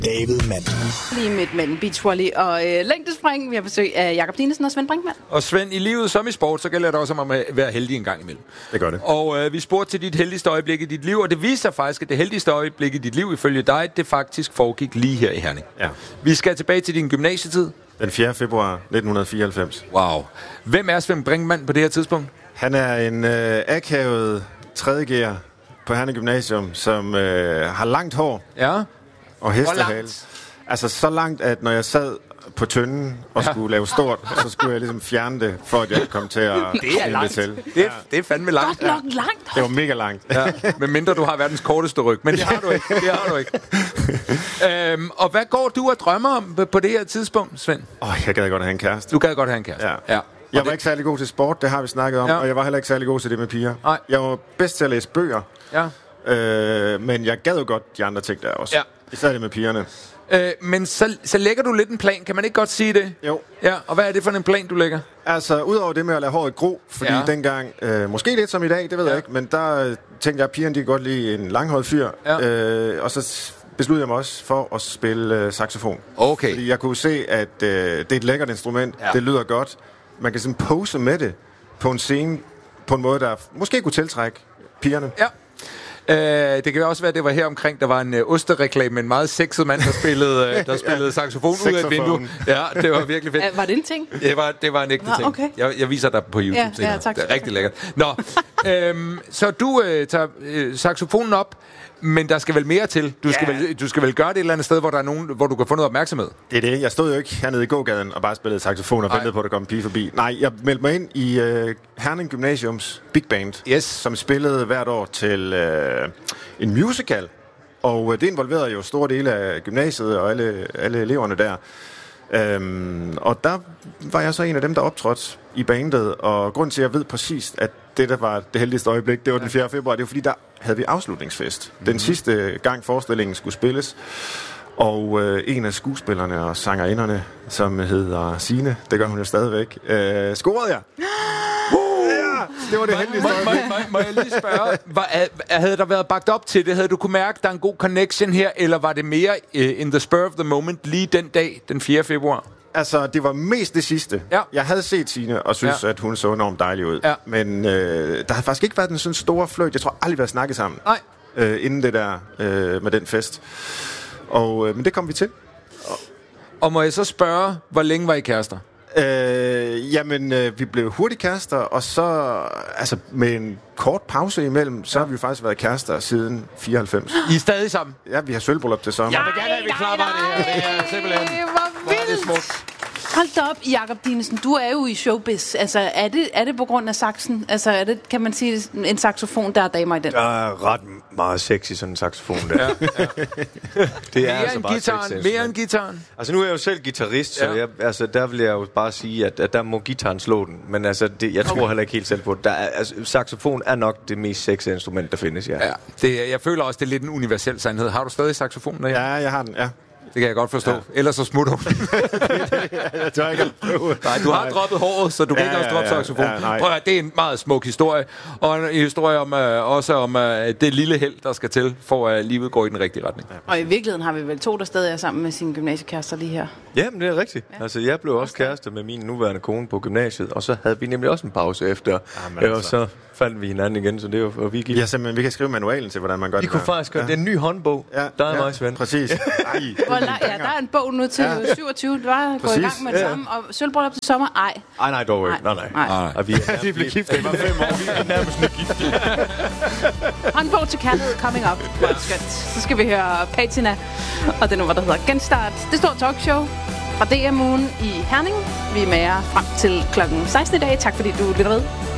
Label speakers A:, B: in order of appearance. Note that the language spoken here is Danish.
A: David Mandel.
B: Lige midt mellem beachvolley og længdespring. Vi har besøg af Jakob Dinesen og Svend Brinkmann.
C: Og Svend, i livet som i sport, så gælder det også om at være heldig en gang imellem.
D: Det gør det.
C: Og vi spurgte til dit heldigste øjeblik i dit liv, og det viser sig faktisk, at det heldigste øjeblik i dit liv, ifølge dig, det faktisk foregik lige her i Herning.
D: Ja.
C: Vi skal tilbage til din gymnasietid.
D: Den 4. februar 1994.
C: Wow. Hvem er Svend Brinkmann på det her tidspunkt?
D: Han er en akavet 3.G'er på Herning Gymnasium, som har langt hår og hestehale. Altså så langt, at når jeg sad på tynden og skulle lave stort, så skulle jeg ligesom fjerne det, for at jeg kom til at
C: det er langt. Det er fandme langt.
B: Godt nok langt.
D: Det var mega langt.
C: Ja. Men mindre du har verdens korteste ryg. Men det har du ikke. Og hvad går du og drømmer om på det her tidspunkt, Svend?
D: Jeg gad godt have en kæreste.
C: Du gad godt have en kæreste.
D: Ja. Jeg var ikke særlig god til sport, det har vi snakket om, og jeg var heller ikke særlig god til det med piger.
C: Nej.
D: Jeg var bedst til at læse bøger, men jeg gad jo godt de andre ting der også.
C: Ja.
D: Især det med pigerne.
C: Men så lægger du lidt en plan, kan man ikke godt sige det?
D: Jo.
C: Ja, og hvad er det for en plan, du lægger?
D: Altså, udover det med at lade håret gro, fordi dengang, måske lidt som i dag, det ved jeg ikke, men der tænkte jeg, at pigerne de kan godt lide en langhåret fyr, og så besluttede jeg mig også for at spille saxofon.
C: Okay.
D: Fordi jeg kunne se, at det er et lækkert instrument, det lyder godt, man kan sådan pose med det på en scene, på en måde, der måske kunne tiltrække pigerne.
C: Ja. Det kan også være, at det var her omkring, der var en ostereklame med en meget sexet mand, der spillede saxofon ud af et vindue. Ja, det var virkelig fedt.
B: Var det en ting?
C: Det var en ægte ting.
B: Okay.
C: Jeg viser dig på YouTube senere.
B: Ja, tak.
C: Det er rigtig lækkert. Nå, så du tager saxofonen op, men der skal vel mere til. Du skal vel gøre det et eller andet sted, hvor der er nogen, hvor du kan få noget opmærksomhed. Det
D: er det. Jeg stod jo ikke hernede i gågaden og bare spillede saxofon og ventede på, at der kom en pige forbi. Nej, jeg meldte mig ind i Herning Gymnasiums Big Band, som spillede hvert år til en musical. Og det involverede jo store dele af gymnasiet og alle eleverne der. Og der var jeg så en af dem, der optrådte i bandet, og grunden til, at jeg ved præcis, at det der var det heldigste øjeblik, det var den 4. februar, det var fordi, der havde vi afslutningsfest. Den sidste gang forestillingen skulle spilles, og en af skuespillerne og sangerinderne, som hedder Signe, det gør hun jo stadigvæk, scorede jeg. Det var det heldigste øjeblik.
C: Må jeg lige spørge, havde der været bagt op til det? Havde du kunne mærke, der er en god connection her, eller var det mere in the spur of the moment lige den dag, den 4. februar?
D: Altså, det var mest det sidste. Ja. Jeg havde set Signe og synes, at hun så enormt dejlig ud. Ja. Men der havde faktisk ikke været en sådan stor fløjt. Jeg tror aldrig, vi havde snakket sammen. Inden det der med den fest. Men det kom vi til.
C: Og må jeg så spørge, hvor længe var I kærester?
D: Vi blev hurtigt kærester, og så med en kort pause imellem, så har vi jo faktisk været kærester siden 94.
C: I er stadig sammen?
D: Ja, vi har sølvbryllup til sommer.
C: Jeg vil gerne have, vi klapper det her. Det er simpelthen...
B: Hvor vildt! Hold da op, Jakob Dinesen, du er jo i showbiz. Altså, er det på grund af saxen? Altså, kan man sige, en saxofon, der er damer i den?
E: Der er ret meget sexy sådan en saxofon der. Det er altså bare sexy.
C: Mere end gitaren?
E: Altså, nu er jeg jo selv guitarist, så der vil jeg jo bare sige, at der må gitaren slå den. Men altså, jeg tror heller ikke helt selv på det. Saxofon er nok det mest sexy instrument, der findes,
C: Jeg føler også, det er lidt en universel sandhed. Har du stadig saxofonen derhjemme?
D: Ja, jeg har den,
C: Det kan jeg godt forstå. Ellers så smutter hun.
D: Jeg tør ikke at prøve.
C: Nej, du har droppet håret, så du kan ikke også droppe saxofonen. Det er en meget smuk historie. Og en historie om, også om det lille held, der skal til, for at livet går i den rigtige retning.
B: Og i virkeligheden har vi vel to, der stadig er sammen med sine gymnasiekærester lige her.
E: Jamen, det er rigtigt. Ja. Altså, jeg blev også kæreste med min nuværende kone på gymnasiet, og så havde vi nemlig også en pause efter. Og så fandt vi hinanden igen, så det var vi gik.
D: Ja, simpelthen, vi kan skrive manualen til, hvordan man gør det.
E: Vi kunne faktisk gøre det. Det er en ny håndbog. Der er mig, Svend.
D: Præcis.
B: Der er en bog nu til 27. Du var gået i gang med det samme. Og sølvbryllup til sommer?
E: Nej, dog ikke. Nej. Og vi blev gift. Det var 5 år. Vi er nærmest gift.
B: Håndbog til kærlighed coming up. Så skal vi høre Patina og det nummer, der hedder Genstart. Det store talkshow fra DM Ugen i Herning. Vi er med jer frem til klokken 16 i dag. Tak fordi du lytter med.